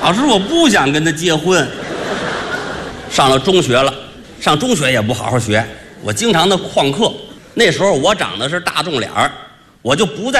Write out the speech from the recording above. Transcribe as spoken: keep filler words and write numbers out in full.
老师，我不想跟他结婚。上了中学了，上中学也不好好学，我经常的旷课。那时候我长得是大众脸儿，我就不在